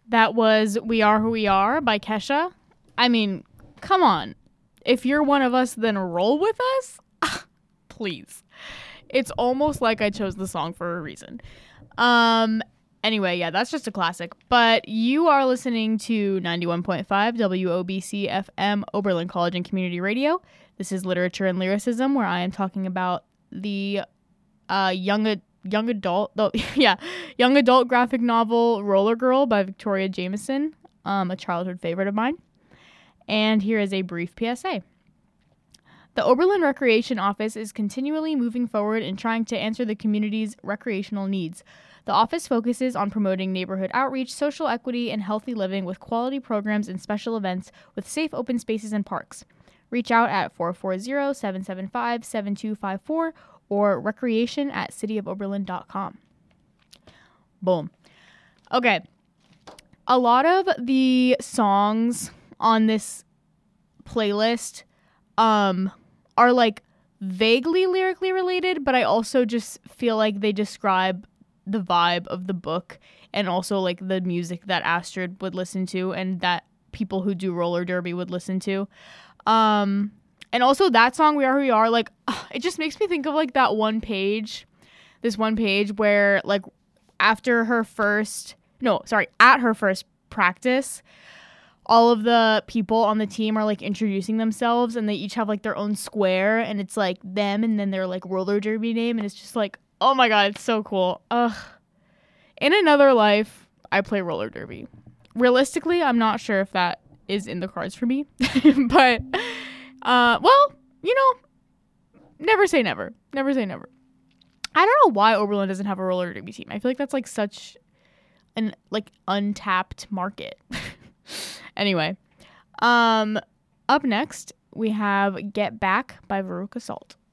That was We Are Who We Are by Kesha. I mean, come on. If you're one of us, then roll with us. Please. It's almost like I chose the song for a reason. Anyway, yeah, that's just a classic. But you are listening to 91.5 WOBC FM Oberlin College and Community Radio. This is Literature and Lyricism, where I am talking about the young adult graphic novel Roller Girl by Victoria Jameson, a childhood favorite of mine. And here is a brief PSA. The Oberlin Recreation Office is continually moving forward in trying to answer the community's recreational needs. The office focuses on promoting neighborhood outreach, social equity, and healthy living with quality programs and special events with safe open spaces and parks. Reach out at 440-775-7254 or recreation@cityofoberlin.com. Boom. Okay. A lot of the songs on this playlist are like vaguely lyrically related, but I also just feel like they describe the vibe of the book and also like the music that Astrid would listen to and that people who do roller derby would listen to. And also that song, We Are Who We Are, like, it just makes me think of like that one page where like at her first practice, all of the people on the team are like introducing themselves and they each have like their own square and it's like them and then their like roller derby name and it's just like, oh my god, it's so cool. In another life, I play roller derby. Realistically, I'm not sure if that is in the cards for me. But, well, you know, never say never. Never say never. I don't know why Oberlin doesn't have a roller derby team. I feel like that's like such an like untapped market. Anyway, up next, we have Get Back by Veruca Salt.